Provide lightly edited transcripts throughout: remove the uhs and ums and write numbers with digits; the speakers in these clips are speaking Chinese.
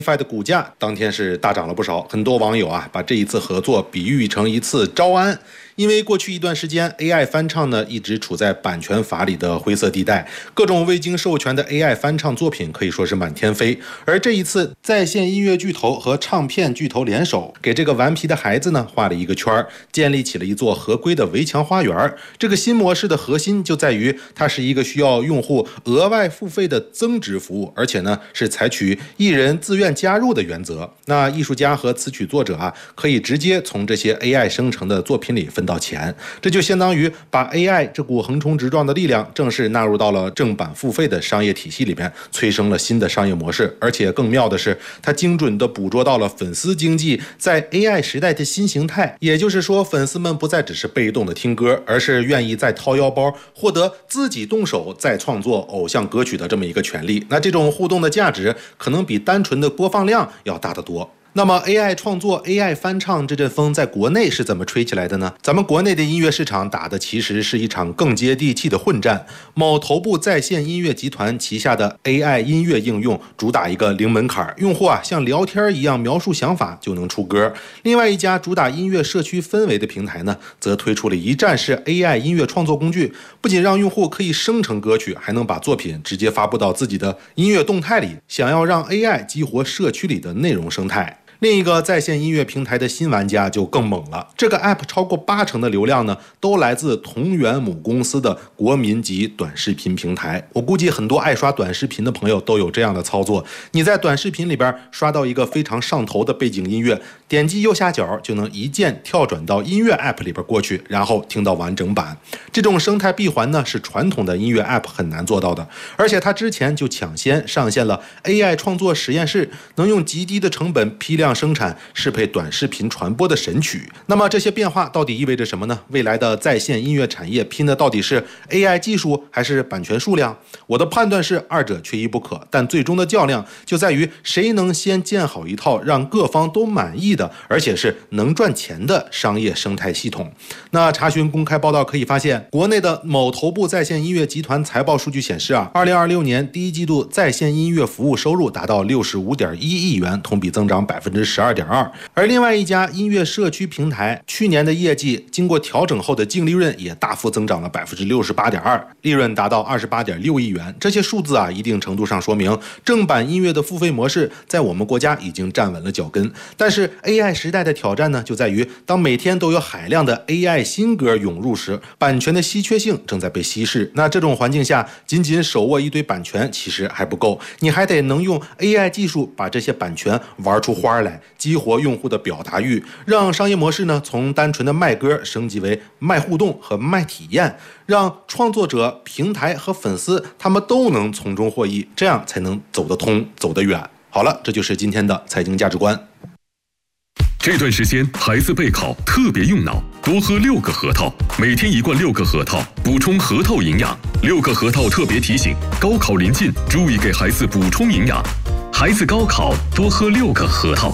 Fi 的股价当天是大涨了不少，很多网友把这一次合作比喻成一次招安。因为过去一段时间 AI 翻唱呢一直处在版权法里的灰色地带，各种未经授权的 AI 翻唱作品可以说是满天飞。而这一次在线音乐巨头和唱片巨头联手，给这个顽皮的孩子呢画了一个圈，建立起了一座合规的围墙花园。这个新模式的核心就在于它是一个需要用户额外付费的增值服务，而且呢是采取艺人自愿加入的原则。那艺术家和词曲作者可以直接从这些 AI 生成的作品里分到钱，这就相当于把 AI 这股横冲直撞的力量正式纳入到了正版付费的商业体系里边，催生了新的商业模式。而且更妙的是，它精准地捕捉到了粉丝经济在 AI 时代的新形态，也就是说粉丝们不再只是被动的听歌，而是愿意再掏腰包获得自己动手再创作偶像歌曲的这么一个权利。那这种互动的价值可能比单纯的播放量要大得多。那么 AI 创作 AI 翻唱这阵风在国内是怎么吹起来的呢？咱们国内的音乐市场打的其实是一场更接地气的混战。某头部在线音乐集团旗下的 AI 音乐应用主打一个零门槛，用户像聊天一样描述想法就能出歌。另外一家主打音乐社区氛围的平台呢，则推出了一站式 AI 音乐创作工具，不仅让用户可以生成歌曲，还能把作品直接发布到自己的音乐动态里，想要让 AI 激活社区里的内容生态。另一个在线音乐平台的新玩家就更猛了，这个 app 超过80%的流量呢，都来自同源母公司的国民级短视频平台。我估计很多爱刷短视频的朋友都有这样的操作，你在短视频里边刷到一个非常上头的背景音乐，点击右下角就能一键跳转到音乐 app 里边过去，然后听到完整版。这种生态闭环呢，是传统的音乐 app 很难做到的，而且它之前就抢先上线了 AI 创作实验室，能用极低的成本批量生产适配短视频传播的神曲。那么这些变化到底意味着什么呢？未来的在线音乐产业拼的到底是 AI 技术还是版权数量？我的判断是二者缺一不可，但最终的较量就在于谁能先建好一套让各方都满意的，而且是能赚钱的商业生态系统。那查询公开报道可以发现，国内的某头部在线音乐集团财报数据显示2026年第一季度在线音乐服务收入达到65.1亿元，同比增长12.2%。而另外一家音乐社区平台去年的业绩经过调整后的净利润也大幅增长了68.2%，利润达到28.6亿元。这些数字一定程度上说明正版音乐的付费模式在我们国家已经站稳了脚跟。但是 AI 时代的挑战呢，就在于当每天都有海量的 AI 新歌涌入时，版权的稀缺性正在被稀释。那这种环境下，仅仅手握一堆版权其实还不够，你还得能用 AI 技术把这些版权玩出花来，激活用户的表达欲，让商业模式呢从单纯的卖歌升级为卖互动和卖体验，让创作者、平台和粉丝他们都能从中获益，这样才能走得通、走得远。好了，这就是今天的财经价值观。 这段时间孩子备考特别用脑，多喝6个核桃，每天1罐6个核桃，补充核桃营养。6个核桃特别提醒，高考临近，注意给孩子补充营养。孩子高考多喝6个核桃。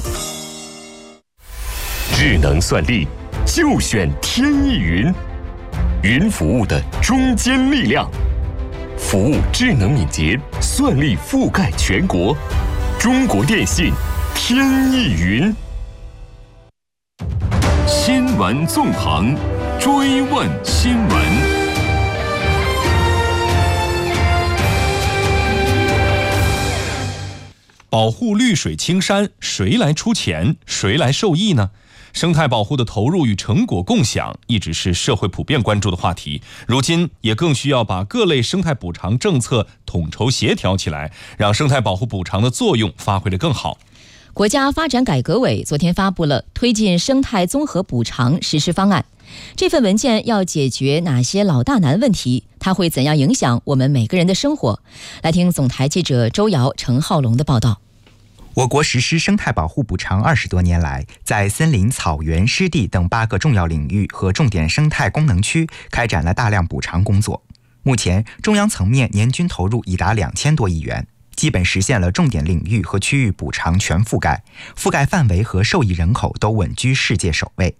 智能算力就选天翼云，云服务的中坚力量，服务智能敏捷，算力覆盖全国。中国电信天翼云。新闻纵横，追问新闻。 保护绿水青山，谁来出钱，谁来受益呢？生态保护的投入与成果共享一直是社会普遍关注的话题，如今也更需要把各类生态补偿政策统筹协调起来，让生态保护补偿的作用发挥得更好。 国家发展改革委昨天发布了推进生态综合补偿实施方案。这份文件要解决哪些老大难问题？它会怎样影响我们每个人的生活？来听总台记者周瑶、陈浩龙的报道。 我国实施生态保护补偿20多年来，在森林、草原、湿地等8个重要领域和重点生态功能区开展了大量补偿工作。目前，中央层面年均投入已达2000多亿元，基本实现了重点领域和区域补偿全覆盖，覆盖范围和受益人口都稳居世界首位。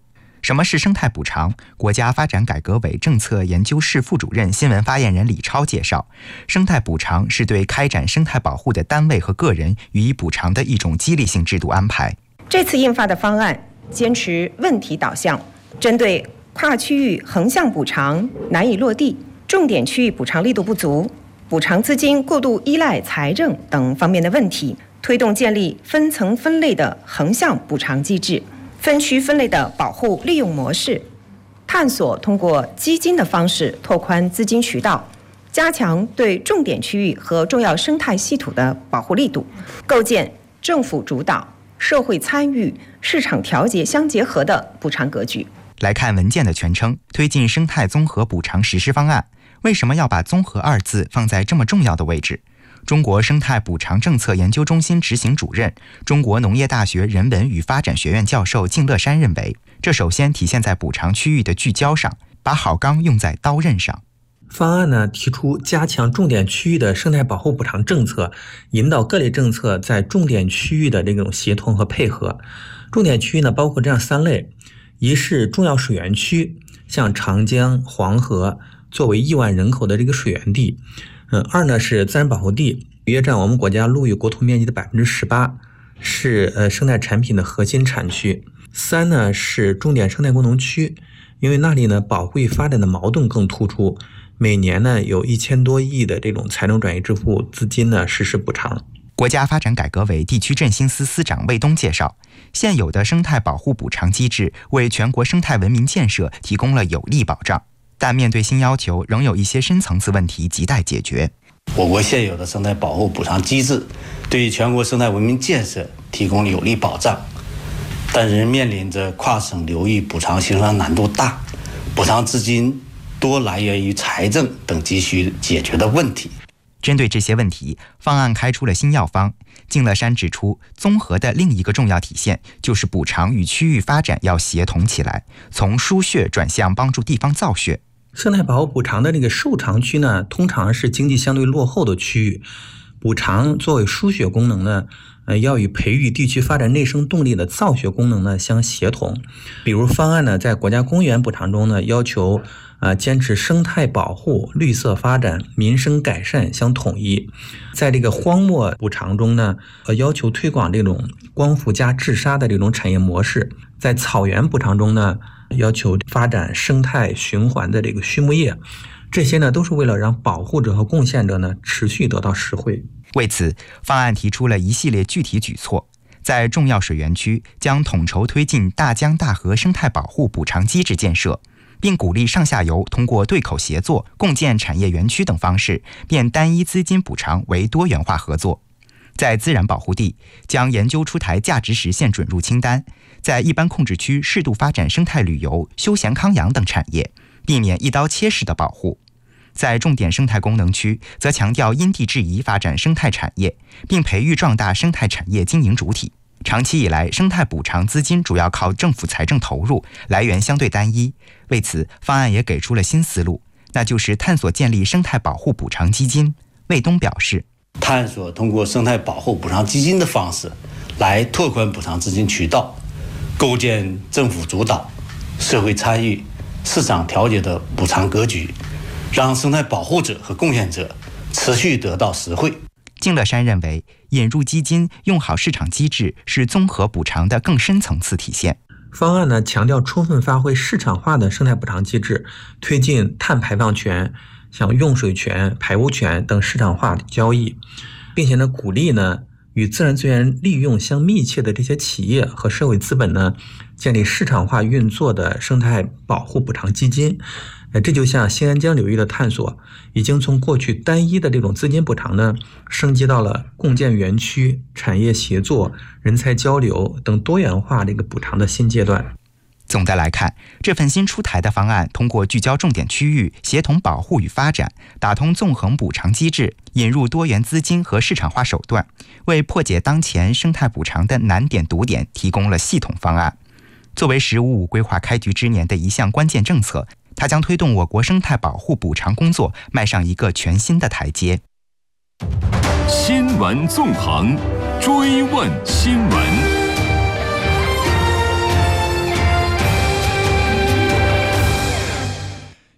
什么是生态补偿？国家发展改革委政策研究室副主任、新闻发言人李超介绍，生态补偿是对开展生态保护的单位和个人予以补偿的一种激励性制度安排。 这次印发的方案坚持问题导向，针对跨区域横向补偿难以落地、重点区域补偿力度不足、补偿资金过度依赖财政等方面的问题，推动建立分层分类的横向补偿机制，分区分类的保护利用模式，探索通过基金的方式拓宽资金渠道，加强对重点区域和重要生态系统的保护力度，构建政府主导、社会参与、市场调节相结合的补偿格局。 来看文件的全称：推进生态综合补偿实施方案。为什么要把综合二字放在这么重要的位置？中国生态补偿政策研究中心执行主任、中国农业大学人文与发展学院教授靳乐山认为，这首先体现在补偿区域的聚焦上，把好钢用在刀刃上。 方案呢提出加强重点区域的生态保护补偿政策，引导各类政策在重点区域的这种协同和配合。重点区域呢包括这样3类：一是重要水源区，像长江、黄河作为亿万人口的这个水源地。二呢是自然保护地，约占我们国家陆域国土面积的18%，是生态产品的核心产区。三呢是重点生态功能区，因为那里呢保护与发展的矛盾更突出，每年呢有1000多亿的这种财政转移支付资金呢实施补偿。 国家发展改革委地区振兴司司长魏东介绍，现有的生态保护补偿机制为全国生态文明建设提供了有力保障，但面对新要求，仍有一些深层次问题亟待解决。 我国现有的生态保护补偿机制对全国生态文明建设提供有力保障，但仍面临着跨省流域补偿协商难度大、补偿资金多来源于财政等急需解决的问题。 针对这些问题，方案开出了新药方。靳乐山指出，综合的另一个重要体现就是补偿与区域发展要协同起来，从输血转向帮助地方造血。 生态保护补偿的这个受偿区呢，通常是经济相对落后的区域，补偿作为输血功能呢，要与培育地区发展内生动力的造血功能呢相协同。比如方案呢，在国家公园补偿中呢，要求坚持生态保护、绿色发展、民生改善相统一。在这个荒漠补偿中呢，要求推广这种光伏加治沙的这种产业模式。在草原补偿中呢，要求发展生态循环的这个畜牧业。这些呢，都是为了让保护者和贡献者呢持续得到实惠。 为此，方案提出了一系列具体举措，在重要水源区将统筹推进大江大河生态保护补偿机制建设，并鼓励上下游通过对口协作、共建产业园区等方式，变单一资金补偿为多元化合作。在自然保护地，将研究出台价值实现准入清单，在一般控制区适度发展生态旅游、休闲康养等产业，避免一刀切式的保护。在重点生态功能区，则强调因地制宜发展生态产业，并培育壮大生态产业经营主体。长期以来，生态补偿资金主要靠政府财政投入，来源相对单一。为此，方案也给出了新思路，那就是探索建立生态保护补偿基金。魏东表示， 探索通过生态保护补偿基金的方式，来拓宽补偿资金渠道，构建政府主导、社会参与、市场调节的补偿格局，让生态保护者和贡献者持续得到实惠。 靳乐山认为，引入基金、用好市场机制是综合补偿的更深层次体现。 方案呢，强调充分发挥市场化的生态补偿机制，推进碳排放权、像用水权、排污权等市场化的交易，并且呢，鼓励呢与自然资源利用相密切的这些企业和社会资本呢，建立市场化运作的生态保护补偿基金。这就像新安江流域的探索，已经从过去单一的这种资金补偿呢，升级到了共建园区、产业协作、人才交流等多元化这个补偿的新阶段。 总的来看，这份新出台的方案通过聚焦重点区域、协同保护与发展、打通纵横补偿机制、引入多元资金和市场化手段，为破解当前生态补偿的难点堵点提供了系统方案。作为“十五五”规划开局之年的一项关键政策，它将推动我国生态保护补偿工作迈上一个全新的台阶。 新闻纵横，追问新闻。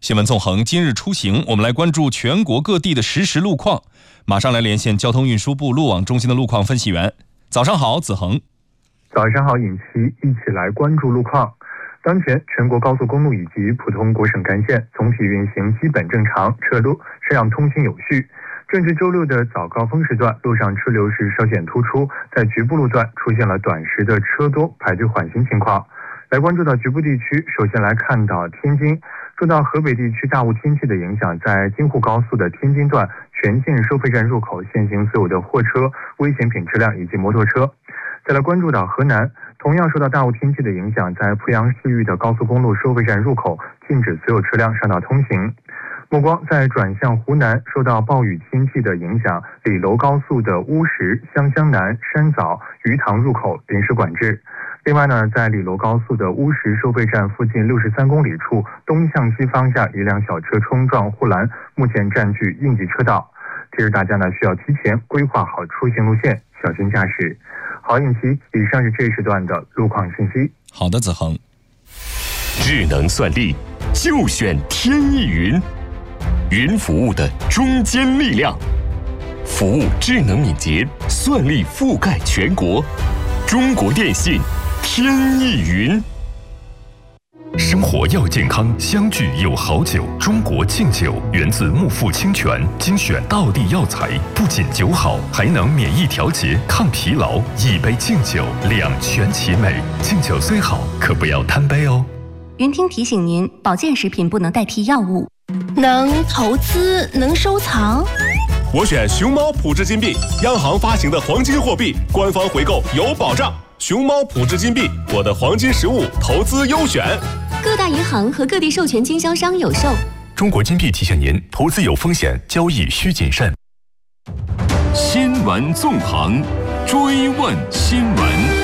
新闻纵横今日出行，我们来关注全国各地的实时路况。马上来连线交通运输部路网中心的路况分析员。早上好，子恒。 早上好，尹奇，一起来关注路况。当前全国高速公路以及普通国省干线总体运行基本正常，车辆通行有序。正值周六的早高峰时段，路上车流是稍显突出，在局部路段出现了短时的车多排队缓行情况。来关注到局部地区，首先来看到天津，受到河北地区大雾天气的影响，在京沪高速的天津段全线收费站入口限行所有的货车、危险品车辆以及摩托车。再来关注到河南，同样受到大雾天气的影响，在濮阳西域的高速公路收费站入口禁止所有车辆上道通行。目光在转向湖南，受到暴雨天气的影响，李楼高速的乌石、湘江南、山枣、鱼塘入口临时管制。另外呢，在李楼高速的乌石收费站附近63公里处，东向西方向一辆小车冲撞护栏，目前占据应急车道。提示大家呢，需要提前规划好出行路线，小心驾驶。好，尹奇，以上是这一时段的路况信息。 好的，子恒。 智能算力就选天翼云，云服务的中坚力量，服务智能敏捷，算力覆盖全国。中国电信天翼云。 生活要健康，相聚有好酒。中国敬酒源自木富清泉，精选道地药材，不仅酒好，还能免疫调节、抗疲劳。一杯敬酒，两全其美。敬酒虽好，可不要贪杯哦。 云听提醒您，保健食品不能代替药物。能投资，能收藏。 我选熊猫普智金币，央行发行的黄金货币，官方回购有保障。熊猫普智金币，我的黄金实物投资优选。 各大银行和各地授权经销商有售。 中国金币提醒您，投资有风险，交易需谨慎。 新闻纵横，追问新闻。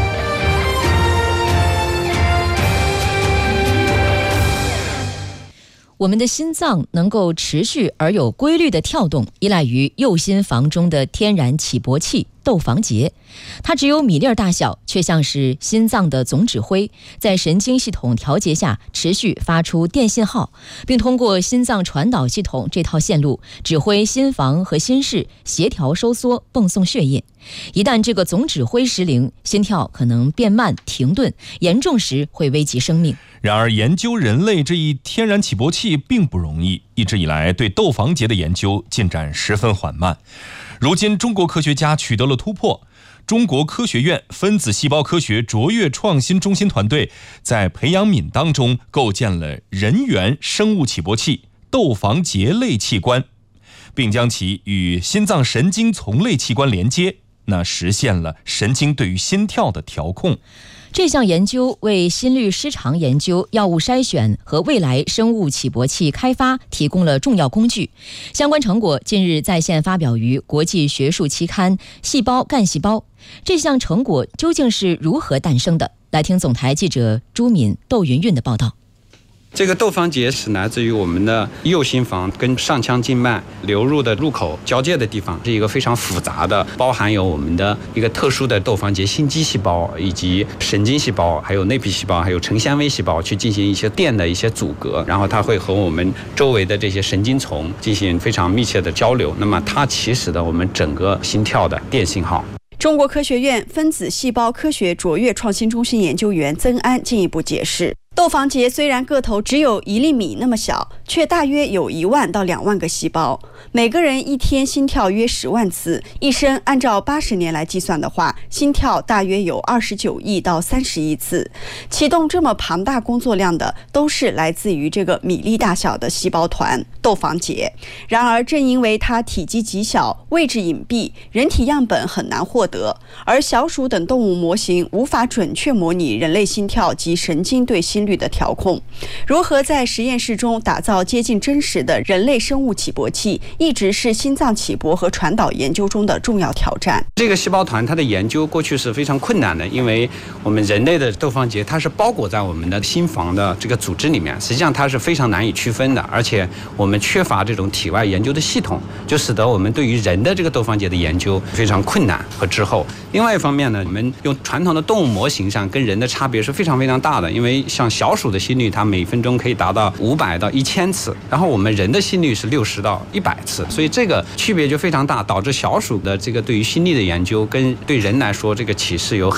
我们的心脏能够持续而有规律的跳动，依赖于右心房中的天然起搏器窦房结。它只有米粒大小，却像是心脏的总指挥，在神经系统调节下持续发出电信号，并通过心脏传导系统这套线路指挥心房和心室协调收缩泵送血液。一旦这个总指挥失灵，心跳可能变慢停顿，严重时会危及生命。 然而，研究人类这一天然起搏器并不容易，一直以来对窦房结的研究进展十分缓慢。如今，中国科学家取得了突破。中国科学院分子细胞科学卓越创新中心团队在培养皿当中构建了人源生物起搏器窦房结类器官，并将其与心脏神经丛类器官连接，实现了神经对于心跳的调控。 这项研究为心律失常研究、药物筛选和未来生物起搏器开发提供了重要工具。相关成果近日在线发表于国际学术期刊《细胞干细胞》。这项成果究竟是如何诞生的？来听总台记者朱敏、窦云云的报道。 这个窦房结是来自于我们的右心房跟上腔静脉流入的入口交界的地方，是一个非常复杂的，包含有我们的一个特殊的窦房结心肌细胞，以及神经细胞，还有内皮细胞，还有成纤维细胞去进行一些电的一些阻隔，然后它会和我们周围的这些神经丛进行非常密切的交流，那么它起始的我们整个心跳的电信号。 中国科学院分子细胞科学卓越创新中心研究员曾安进一步解释，窦房结虽然个头只有1厘米那么小，却大约有1万到2万个细胞，每个人一天心跳约10万次，一生按照80年来计算的话，心跳大约有29亿到30亿次。启动这么庞大工作量的，都是来自于这个米粒大小的细胞团窦房结。然而，正因为它体积极小、位置隐蔽，人体样本很难获得，而小鼠等动物模型无法准确模拟人类心跳及神经对心率的调控。如何在实验室中打造接近真实的人类生物起搏器，一直是心脏起搏和传导研究中的重要挑战。 这个细胞团它的研究过去是非常困难的，因为我们人类的窦房结它是包裹在我们的心房的这个组织里面，实际上它是非常难以区分的，而且我们缺乏这种体外研究的系统，就使得我们对于人的这个窦房结的研究非常困难和滞后。 另外一方面呢，我们用传统的动物模型上跟人的差别是非常非常大的，因为像小鼠的心率它每分钟可以达到500到1000次，然后我们人的心率是60到100次，所以这个区别就非常大，导致小鼠的这个对于心率的研究跟对人来说这个启示有很